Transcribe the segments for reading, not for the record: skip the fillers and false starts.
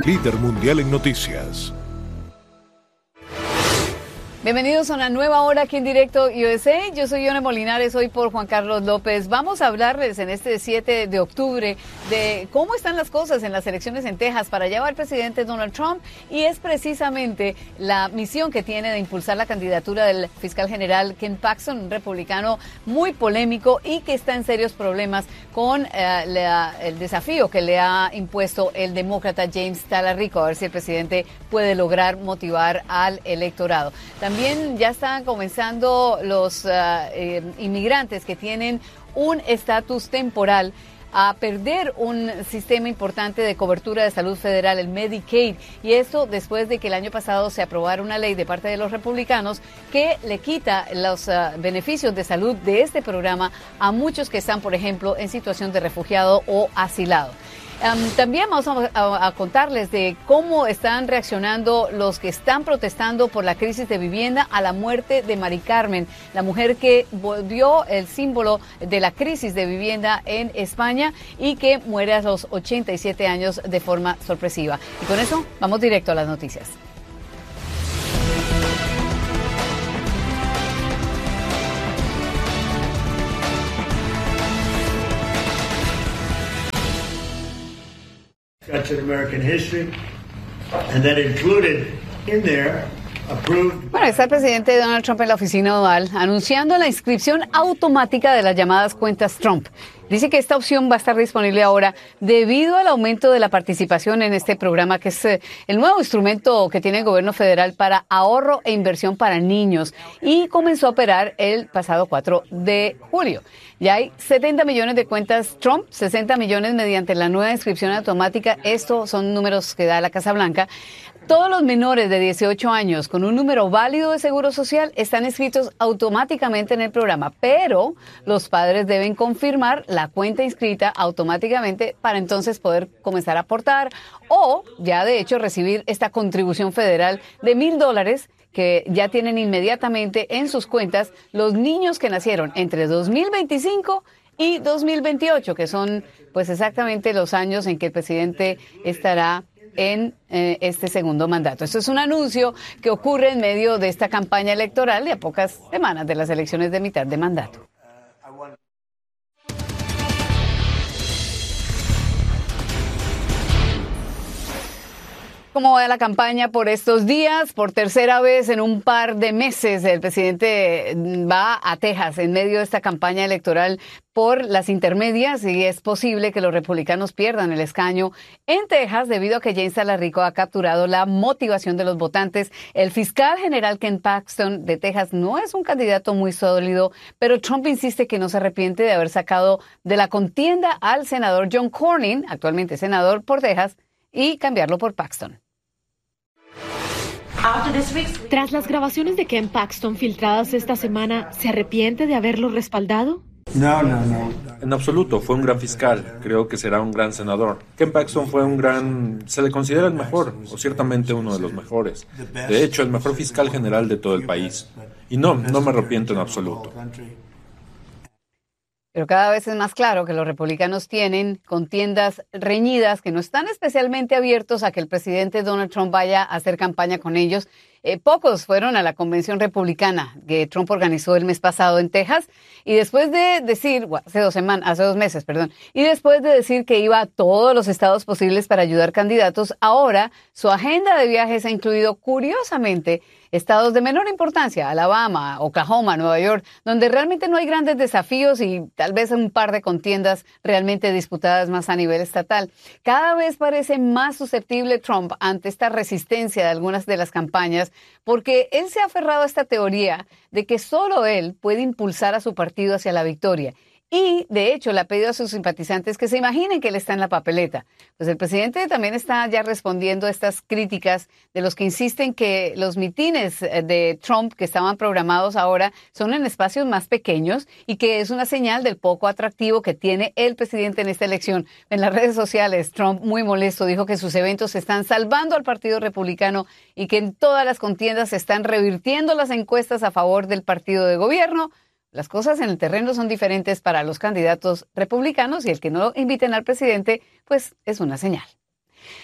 líder mundial en noticias. Bienvenidos a una nueva hora aquí en Directo USA. Yo soy Yone Molinares, hoy por Juan Carlos López. Vamos a hablarles en este 7 de octubre de cómo están las cosas en las elecciones en Texas. Para allá va el presidente Donald Trump y es precisamente la misión que tiene de impulsar la candidatura del fiscal general Ken Paxton, un republicano muy polémico y que está en serios problemas con el desafío que le ha impuesto el demócrata James Talarico, a ver si el presidente puede lograr motivar al electorado. También ya están comenzando los inmigrantes que tienen un estatus temporal a perder un sistema importante de cobertura de salud federal, el Medicaid, y esto después de que el año pasado se aprobara una ley de parte de los republicanos que le quita los beneficios de salud de este programa a muchos que están, por ejemplo, en situación de refugiado o asilado. También vamos a contarles de cómo están reaccionando los que están protestando por la crisis de vivienda a la muerte de Mari Carmen, la mujer que volvió el símbolo de la crisis de vivienda en España y que muere a los 87 años de forma sorpresiva. Y con eso vamos directo a las noticias. In American history, and that included in there approved. Bueno, está el presidente Donald Trump en la oficina oval anunciando la inscripción automática de las llamadas cuentas Trump. Dice que esta opción va a estar disponible ahora debido al aumento de la participación en este programa, que es el nuevo instrumento que tiene el gobierno federal para ahorro e inversión para niños y comenzó a operar el pasado 4 de julio. Ya hay 70 millones de cuentas Trump, 60 millones mediante la nueva inscripción automática. Estos son números que da la Casa Blanca. Todos los menores de 18 años con un número válido de seguro social están inscritos automáticamente en el programa, pero los padres deben confirmar la cuenta inscrita automáticamente para entonces poder comenzar a aportar o ya de hecho recibir esta contribución federal de $1,000 que ya tienen inmediatamente en sus cuentas los niños que nacieron entre 2025 y 2028, que son pues exactamente los años en que el presidente estará en este segundo mandato. Esto es un anuncio que ocurre en medio de esta campaña electoral y a pocas semanas de las elecciones de mitad de mandato. ¿Cómo va la campaña por estos días? Por tercera vez en un par de meses el presidente va a Texas en medio de esta campaña electoral por las intermedias y es posible que los republicanos pierdan el escaño en Texas debido a que James Talarico ha capturado la motivación de los votantes. El fiscal general Ken Paxton de Texas no es un candidato muy sólido, pero Trump insiste que no se arrepiente de haber sacado de la contienda al senador John Cornyn, actualmente senador por Texas, y cambiarlo por Paxton. Tras las grabaciones de Ken Paxton filtradas esta semana, ¿se arrepiente de haberlo respaldado? No. En absoluto, fue un gran fiscal. Creo que será un gran senador. Ken Paxton se le considera el mejor, o ciertamente uno de los mejores. De hecho, el mejor fiscal general de todo el país. Y no me arrepiento en absoluto. Pero cada vez es más claro que los republicanos tienen contiendas reñidas que no están especialmente abiertos a que el presidente Donald Trump vaya a hacer campaña con ellos. Pocos fueron a la convención republicana que Trump organizó el mes pasado en Texas y después de decir, hace 2 meses, y después de decir que iba a todos los estados posibles para ayudar candidatos, ahora su agenda de viajes ha incluido, curiosamente, estados de menor importancia, Alabama, Oklahoma, Nueva York, donde realmente no hay grandes desafíos y tal vez un par de contiendas realmente disputadas más a nivel estatal. Cada vez parece más susceptible Trump ante esta resistencia de algunas de las campañas, porque él se ha aferrado a esta teoría de que solo él puede impulsar a su partido hacia la victoria. Y, de hecho, le ha pedido a sus simpatizantes que se imaginen que él está en la papeleta. Pues el presidente también está ya respondiendo a estas críticas de los que insisten que los mitines de Trump que estaban programados ahora son en espacios más pequeños y que es una señal del poco atractivo que tiene el presidente en esta elección. En las redes sociales, Trump, muy molesto, dijo que sus eventos están salvando al Partido Republicano y que en todas las contiendas se están revirtiendo las encuestas a favor del partido de gobierno. Las cosas en el terreno son diferentes para los candidatos republicanos y el que no inviten al presidente, pues es una señal.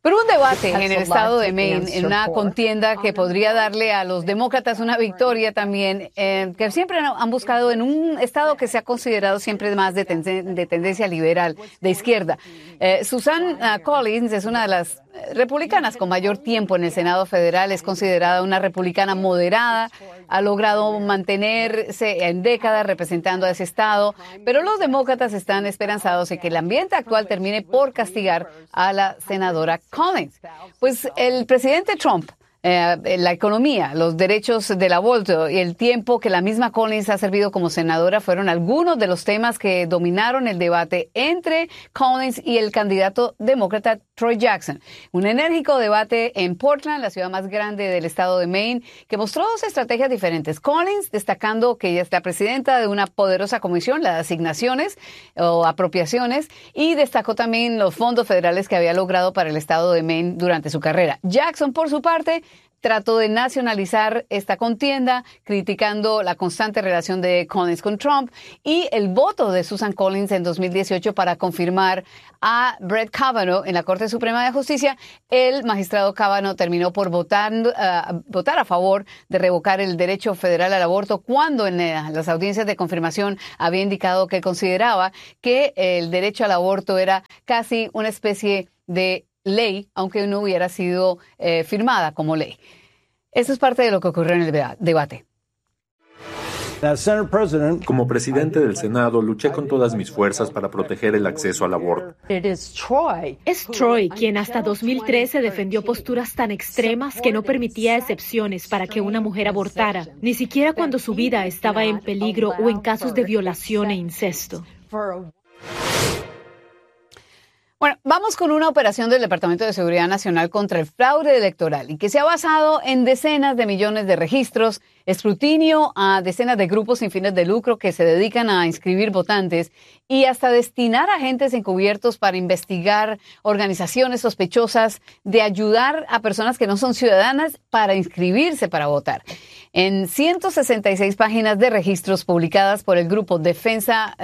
Pero un debate en el estado de Maine, en una contienda que podría darle a los demócratas una victoria también, que siempre han buscado en un estado que se ha considerado siempre más de tendencia liberal, de izquierda. Susan Collins es una de las republicanas con mayor tiempo en el Senado federal, es considerada una republicana moderada, ha logrado mantenerse en décadas representando a ese estado, pero los demócratas están esperanzados en que el ambiente actual termine por castigar a la senadora Collins. Pues el presidente Trump, la economía, los derechos del aborto y el tiempo que la misma Collins ha servido como senadora fueron algunos de los temas que dominaron el debate entre Collins y el candidato demócrata Troy Jackson. Un enérgico debate en Portland, la ciudad más grande del estado de Maine, que mostró dos estrategias diferentes. Collins destacando que ella es la presidenta de una poderosa comisión, la de asignaciones o apropiaciones, y destacó también los fondos federales que había logrado para el estado de Maine durante su carrera. Jackson, por su parte, trató de nacionalizar esta contienda, criticando la constante relación de Collins con Trump y el voto de Susan Collins en 2018 para confirmar a Brett Kavanaugh en la Corte Suprema de Justicia. El magistrado Kavanaugh terminó por votar a favor de revocar el derecho federal al aborto cuando en las audiencias de confirmación había indicado que consideraba que el derecho al aborto era casi una especie de ley, aunque no hubiera sido firmada como ley. Eso es parte de lo que ocurrió en el debate. Como presidente del Senado, luché con todas mis fuerzas para proteger el acceso al aborto. Es Troy quien hasta 2013 defendió posturas tan extremas que no permitía excepciones para que una mujer abortara, ni siquiera cuando su vida estaba en peligro o en casos de violación e incesto. Bueno, vamos con una operación del Departamento de Seguridad Nacional contra el fraude electoral y que se ha basado en decenas de millones de registros, escrutinio a decenas de grupos sin fines de lucro que se dedican a inscribir votantes y hasta destinar agentes encubiertos para investigar organizaciones sospechosas de ayudar a personas que no son ciudadanas para inscribirse para votar. En 166 páginas de registros publicadas por el grupo Defensa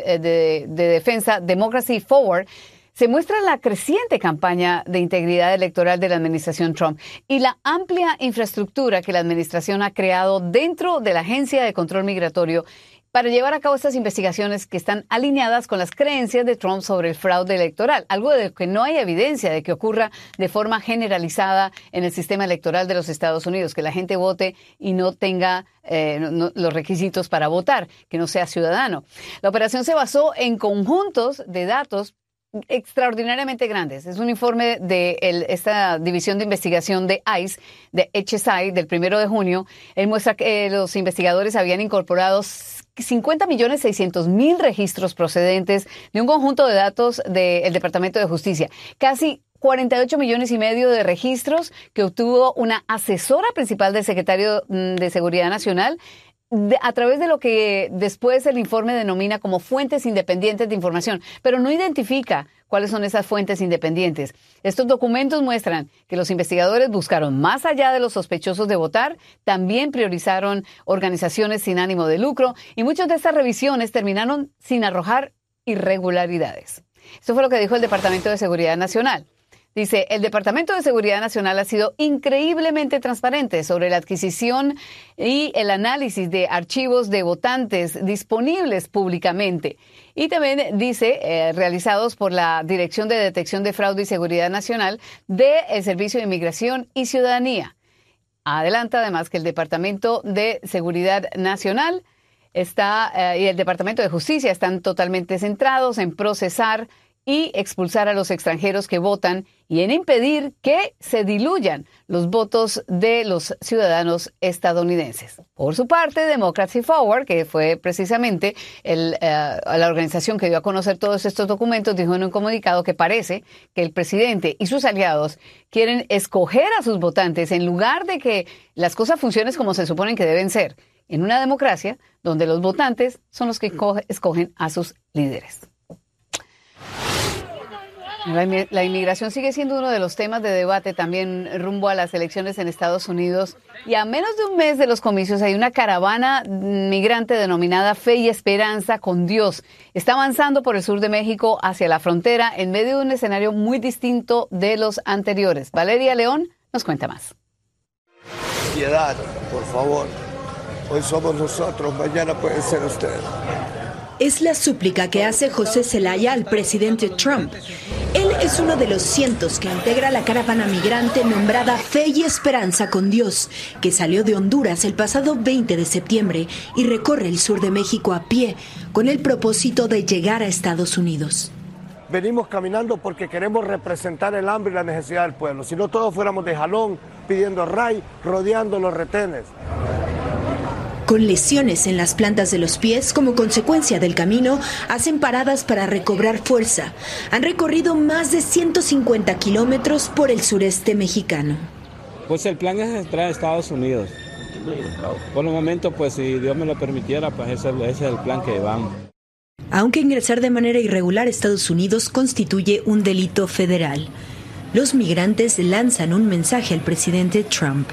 Democracy Forward, se muestra la creciente campaña de integridad electoral de la administración Trump y la amplia infraestructura que la administración ha creado dentro de la Agencia de Control Migratorio para llevar a cabo estas investigaciones que están alineadas con las creencias de Trump sobre el fraude electoral, algo de lo que no hay evidencia de que ocurra de forma generalizada en el sistema electoral de los Estados Unidos, que la gente vote y no tenga los requisitos para votar, que no sea ciudadano. La operación se basó en conjuntos de datos extraordinariamente grandes. Es un informe de esta división de investigación de ICE, de HSI, del 1 de junio. Él muestra que los investigadores habían incorporado 50.600.000 registros procedentes de un conjunto de datos del Departamento de Justicia. Casi 48 millones y medio de registros que obtuvo una asesora principal del secretario de Seguridad Nacional a través de lo que después el informe denomina como fuentes independientes de información, pero no identifica cuáles son esas fuentes independientes. Estos documentos muestran que los investigadores buscaron más allá de los sospechosos de votar, también priorizaron organizaciones sin ánimo de lucro y muchas de estas revisiones terminaron sin arrojar irregularidades. Esto fue lo que dijo el Departamento de Seguridad Nacional. Dice, el Departamento de Seguridad Nacional ha sido increíblemente transparente sobre la adquisición y el análisis de archivos de votantes disponibles públicamente. Y también dice, realizados por la Dirección de Detección de Fraude y Seguridad Nacional del Servicio de Inmigración y Ciudadanía. Adelanta además que el Departamento de Seguridad Nacional y el Departamento de Justicia están totalmente centrados en procesar y expulsar a los extranjeros que votan y en impedir que se diluyan los votos de los ciudadanos estadounidenses. Por su parte, Democracy Forward, que fue precisamente la organización que dio a conocer todos estos documentos, dijo en un comunicado que parece que el presidente y sus aliados quieren escoger a sus votantes en lugar de que las cosas funcionen como se suponen que deben ser, en una democracia donde los votantes son los que escogen a sus líderes. La inmigración sigue siendo uno de los temas de debate también rumbo a las elecciones en Estados Unidos. Y a menos de un mes de los comicios hay una caravana migrante denominada Fe y Esperanza con Dios. Está avanzando por el sur de México hacia la frontera en medio de un escenario muy distinto de los anteriores. Valeria León nos cuenta más. Piedad, por favor. Hoy somos nosotros, mañana puede ser usted. Es la súplica que hace José Zelaya al presidente Trump. Él es uno de los cientos que integra la caravana migrante nombrada Fe y Esperanza con Dios, que salió de Honduras el pasado 20 de septiembre y recorre el sur de México a pie, con el propósito de llegar a Estados Unidos. Venimos caminando porque queremos representar el hambre y la necesidad del pueblo. Si no, todos fuéramos de jalón, pidiendo ray, rodeando los retenes. Con lesiones en las plantas de los pies como consecuencia del camino, hacen paradas para recobrar fuerza. Han recorrido más de 150 kilómetros por el sureste mexicano. Pues el plan es entrar a Estados Unidos. Por el momento, pues si Dios me lo permitiera, pues ese es el plan que vamos. Aunque ingresar de manera irregular a Estados Unidos constituye un delito federal, los migrantes lanzan un mensaje al presidente Trump.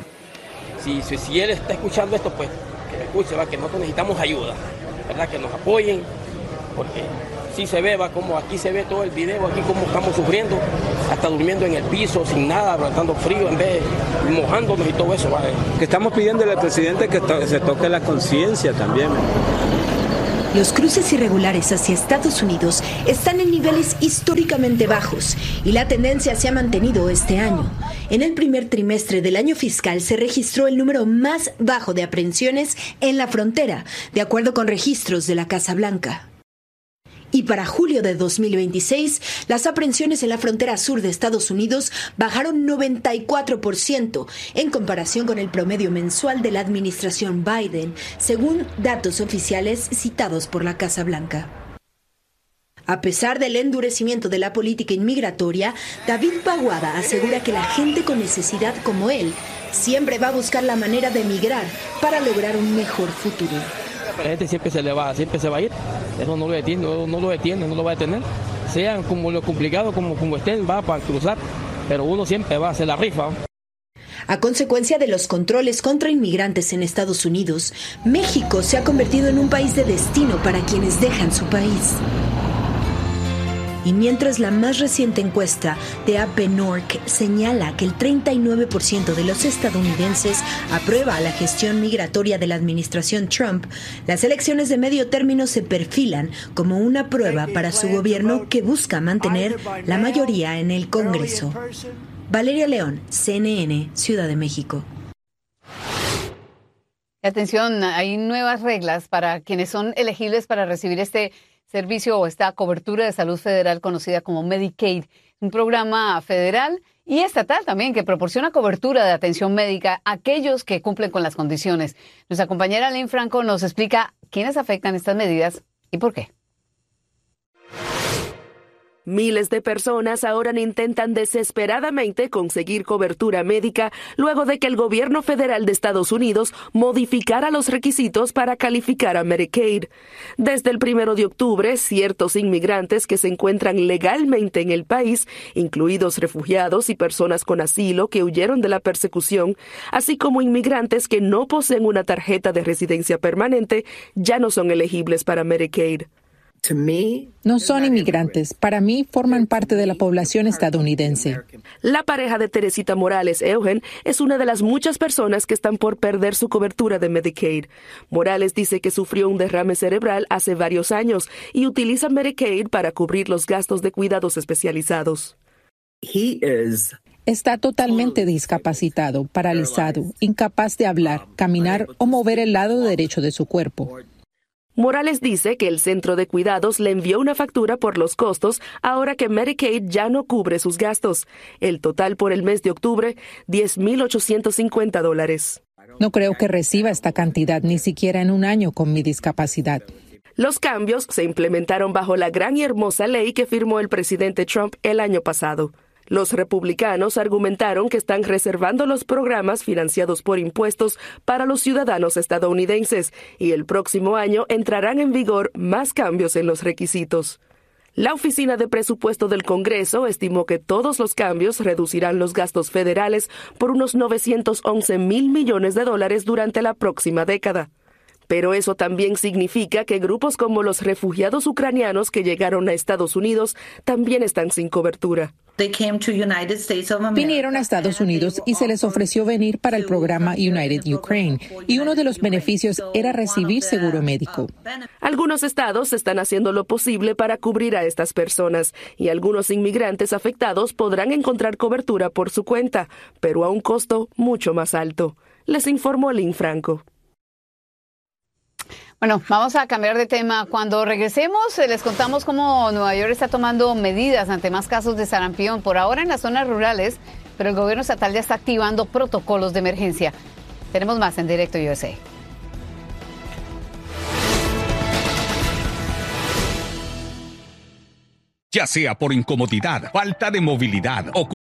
Si él está escuchando esto, pues que me escuche, que nosotros necesitamos ayuda, ¿verdad? Que nos apoyen, porque sí se ve, como aquí se ve todo el video, aquí como estamos sufriendo, hasta durmiendo en el piso, sin nada, aguantando frío, en vez de mojándonos y todo eso. Que estamos pidiéndole al presidente que se toque la conciencia también. Los cruces irregulares hacia Estados Unidos están en niveles históricamente bajos y la tendencia se ha mantenido este año. En el primer trimestre del año fiscal se registró el número más bajo de aprehensiones en la frontera, de acuerdo con registros de la Casa Blanca. Y para julio de 2026, las aprehensiones en la frontera sur de Estados Unidos bajaron 94% en comparación con el promedio mensual de la administración Biden, según datos oficiales citados por la Casa Blanca. A pesar del endurecimiento de la política inmigratoria, David Paguada asegura que la gente con necesidad como él siempre va a buscar la manera de emigrar para lograr un mejor futuro. La gente siempre se va a ir, eso no lo detiene, no lo va a detener. Sean como lo complicado, como estén, va para cruzar, pero uno siempre va a hacer la rifa. A consecuencia de los controles contra inmigrantes en Estados Unidos, México se ha convertido en un país de destino para quienes dejan su país. Y mientras la más reciente encuesta de AP-NORC señala que el 39% de los estadounidenses aprueba la gestión migratoria de la administración Trump, las elecciones de medio término se perfilan como una prueba para su gobierno que busca mantener la mayoría en el Congreso. Valeria León, CNN, Ciudad de México. Atención, hay nuevas reglas para quienes son elegibles para recibir este servicio o esta cobertura de salud federal conocida como Medicaid, un programa federal y estatal también que proporciona cobertura de atención médica a aquellos que cumplen con las condiciones. Nuestra compañera Lynn Franco nos explica quiénes afectan estas medidas y por qué. Miles de personas ahora intentan desesperadamente conseguir cobertura médica luego de que el gobierno federal de Estados Unidos modificara los requisitos para calificar a Medicaid. Desde el 1 de octubre, ciertos inmigrantes que se encuentran legalmente en el país, incluidos refugiados y personas con asilo que huyeron de la persecución, así como inmigrantes que no poseen una tarjeta de residencia permanente, ya no son elegibles para Medicaid. No son inmigrantes. Para mí, forman parte de la población estadounidense. La pareja de Teresita Morales, Eugen, es una de las muchas personas que están por perder su cobertura de Medicaid. Morales dice que sufrió un derrame cerebral hace varios años y utiliza Medicaid para cubrir los gastos de cuidados especializados. Está totalmente discapacitado, paralizado, incapaz de hablar, caminar o mover el lado derecho de su cuerpo. Morales dice que el centro de cuidados le envió una factura por los costos ahora que Medicaid ya no cubre sus gastos. El total por el mes de octubre, $10,850. No creo que reciba esta cantidad ni siquiera en un año con mi discapacidad. Los cambios se implementaron bajo la gran y hermosa ley que firmó el presidente Trump el año pasado. Los republicanos argumentaron que están reservando los programas financiados por impuestos para los ciudadanos estadounidenses y el próximo año entrarán en vigor más cambios en los requisitos. La Oficina de Presupuesto del Congreso estimó que todos los cambios reducirán los gastos federales por unos $911 mil millones durante la próxima década. Pero eso también significa que grupos como los refugiados ucranianos que llegaron a Estados Unidos también están sin cobertura. Vinieron a Estados Unidos y se les ofreció venir para el programa United Ukraine, y uno de los beneficios era recibir seguro médico. Algunos estados están haciendo lo posible para cubrir a estas personas, y algunos inmigrantes afectados podrán encontrar cobertura por su cuenta, pero a un costo mucho más alto. Les informó Lynn Franco. Bueno, vamos a cambiar de tema. Cuando regresemos, les contamos cómo Nueva York está tomando medidas ante más casos de sarampión, por ahora en las zonas rurales, pero el gobierno estatal ya está activando protocolos de emergencia. Tenemos más en Directo USA. Ya sea por incomodidad, falta de movilidad o